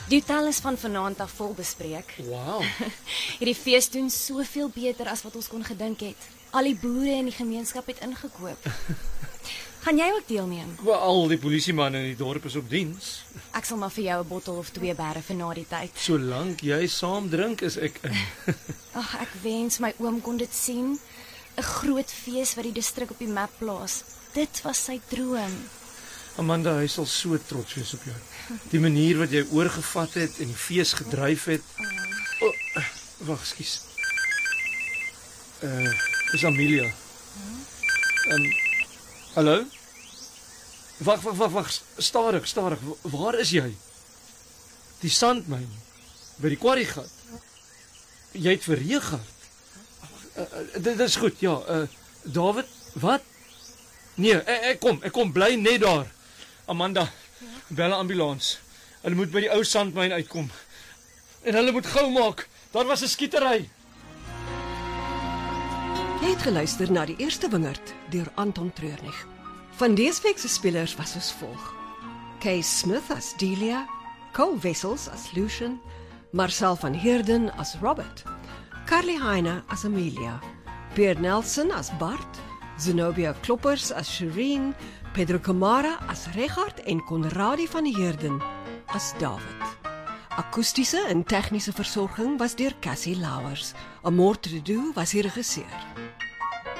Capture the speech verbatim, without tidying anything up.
Die hotel is van vanaand af vol bespreek. Wow. Hierdie fees doen soveel beter as wat ons kon gedink het. Al die boere in die gemeenskap het ingekoop. Gaan jy ook deelneem? Wel, al die polisiemanne in die dorp is op diens. Ek sal maar vir jou 'n bottel of twee bære vir na die tyd. Solank jy saam drink, is ek in. Ag, ek wens my oom kon dit sien. 'n Groot fees wat die distrik op die map plaas. Dit was sy droom. Amanda, hy sal so trots wees op jou. Die manier wat jy oorgevat het en die fees gedryf het. Oh, wag, ekskuus. Uh, dis Amelia. Ehm um, Hallo? Wag, wag, wag, wag, stadig, stadig. Waar is jy? Die sandmyn by die kwarriegat. Jy het vir Regard. Uh, uh, dit is goed, ja. Uh, David, wat? Nee, ek, ek kom, ek kom bly net daar. Amanda, bel 'n ambulans. Hulle moet by die ou sandmyn uitkom. En hulle moet gou maak. Daar was 'n skietery. Jy het geluister na die eerste wingerd deur Anton Treurnig. Van dese week se spelers was soos volg: Kay Smith as Delia, Cole Wessels as Lucian, Marcel van Heerden as Robert, Carly Heine as Amelia, Beard Nelson as Bart, Zenobia Kloppers as Shireen, Pedro Camara as Regard en Conradie van Heerden as David. Akoestiese en tegniese versorging was deur Cassie Lauers. Amor Trudeau was die regisseur.